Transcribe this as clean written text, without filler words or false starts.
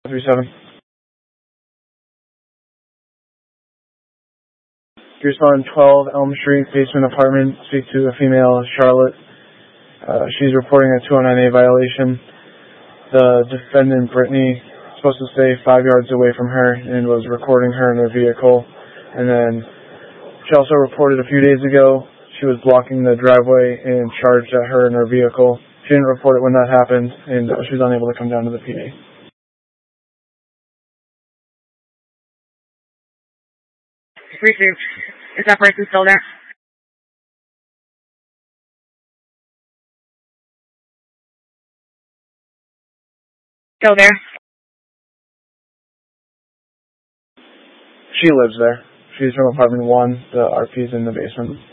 37. You respond 12 Elm Street, basement apartment. Speak to a female, Charlotte. She's reporting a 209A violation. The defendant, Brittany, was supposed to stay 5 yards away from her and was recording her in her vehicle. And then she also reported a few days ago she was blocking the driveway and charged at her in her vehicle. She didn't report it when that happened, and she was unable to come down to the PD. Received. Is that person still there? Still there? She lives there. She's from apartment 1. The RP's in the basement.